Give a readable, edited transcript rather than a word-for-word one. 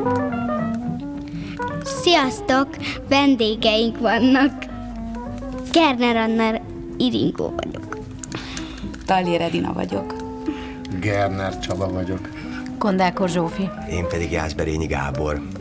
Sziasztok! Vendégeink vannak. Gerner Anna Iringó vagyok. Tallér Edina vagyok. Gerner Csaba vagyok. Kondákos Zsófi. Én pedig Jászberényi Gábor.